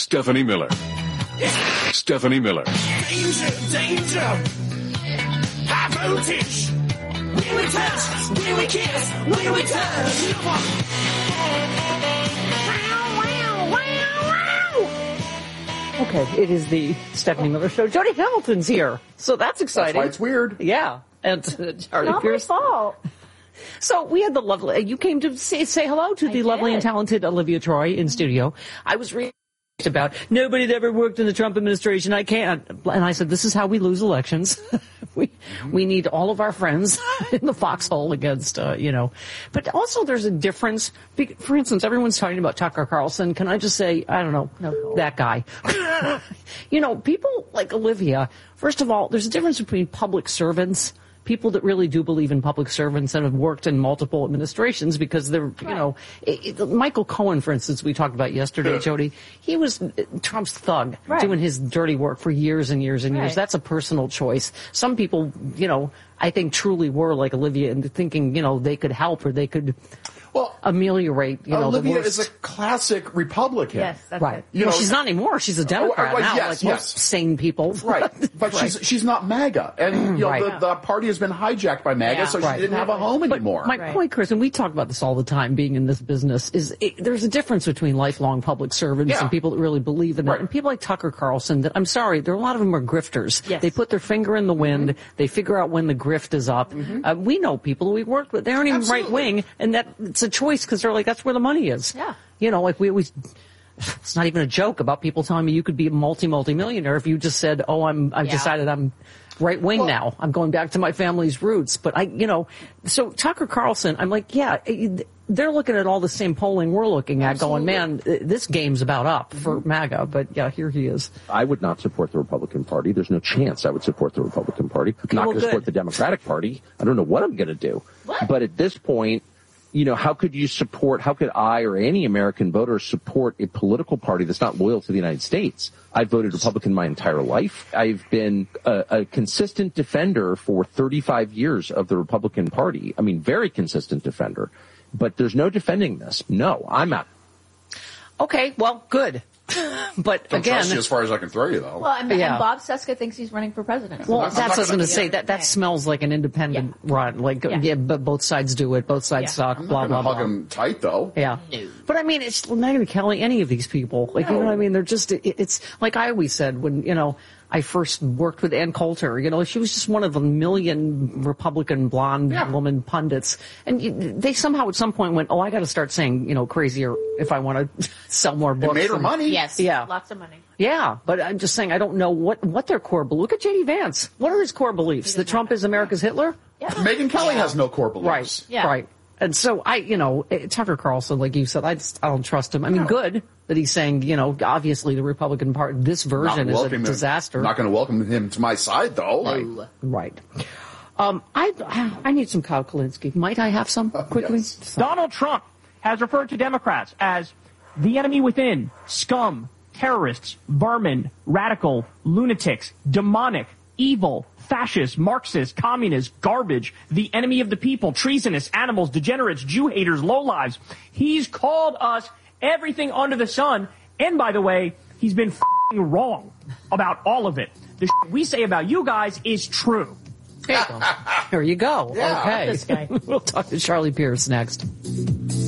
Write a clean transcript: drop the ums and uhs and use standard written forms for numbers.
Stephanie Miller. Stephanie Miller. Danger, danger. High voltage. When we touch, when we kiss, when we touch. Okay, it is the Stephanie Miller Show. Jody Hamilton's here, so that's exciting. That's why it's weird. Yeah, and Charlie Not Pierce. my fault. So we had the lovely. You came to say hello to the lovely and talented Olivia Troy in studio. I was reading about nobody that ever worked in the Trump administration. I can't, and I said this is how we lose elections. we need all of our friends in the foxhole against But also there's a difference. For instance, everyone's talking about Tucker Carlson. Can I just say I don't know that guy. People like Olivia. First of all, there's a difference between public servants. People that really do believe in public servants and have worked in multiple administrations because they're, Michael Cohen, for instance, we talked about yesterday, Jody, he was Trump's thug doing his dirty work for years and years and years. That's a personal choice. Some people, I think truly were like Olivia and thinking, they could help or they could ameliorate, Olivia the worst. is a classic Republican. Yes, that's right. it. She's not anymore. She's a Democrat now, yes. most sane people. Right. But she's not MAGA. And, the party has been hijacked by MAGA, so she didn't have a home anymore. My point, Chris, and we talk about this all the time, being in this business, is there's a difference between lifelong public servants and people that really believe in it. And people like Tucker Carlson, that I'm sorry, there are a lot of them are grifters. Yes. They put their finger in the wind. They figure out when the grift is up. We know people who we've worked with. They aren't even right wing, and that it's a choice because they're like, that's where the money is. Yeah. We always, it's not even a joke about people telling me you could be a multi-millionaire if you just said, I've decided I'm right wing now. I'm going back to my family's roots. But so Tucker Carlson, I'm like, they're looking at all the same polling we're looking at going, man, this game's about up for MAGA. But here he is. I would not support the Republican Party. There's no chance I would support the Republican Party. I'm not going to support the Democratic Party. I don't know what I'm going to do. But at this point, how could I or any American voter support a political party that's not loyal to the United States? I've voted Republican my entire life. I've been a consistent defender for 35 years of the Republican Party. I mean, very consistent defender. But there's no defending this. No, I'm out. Okay, well, good. But Don't again, trust you as far as I can throw you, though. Well, and Bob Cesca thinks he's running for president. Well, that's what I was going to say. That smells like an independent run. But both sides do it. Both sides suck. Blah blah blah. Hug him tight, though. Yeah. No. But I mean, it's Megyn Kelly. Any of these people, you know what I mean? They're just. It's like I always said when I first worked with Ann Coulter. She was just one of a million Republican blonde woman pundits. And they somehow at some point went, I got to start saying, crazier if I want to sell more books. It made her money. Yes. Yeah. Lots of money. Yeah. But I'm just saying, I don't know what their core beliefs. Look at J.D. Vance. What are his core beliefs? That Trump is America's Hitler? Yeah. Megyn Kelly has no core beliefs. Right. Yeah. Right. And so Tucker Carlson, like you said, I don't trust him. I mean, good that he's saying, obviously the Republican Party, this version is a disaster. I'm not going to welcome him to my side, though. No. Right. I need some Kyle Kulinski. Might I have some quickly? Yes. Donald Trump has referred to Democrats as the enemy within, scum, terrorists, vermin, radical, lunatics, demonic, evil, fascist, Marxist, communist, garbage, the enemy of the people, treasonous, animals, degenerates, Jew haters, lowlives. He's called us everything under the sun. And by the way, he's been wrong about all of it. The we say about you guys is true. There you go. Yeah. Okay. This guy. We'll talk to Charlie Pierce next.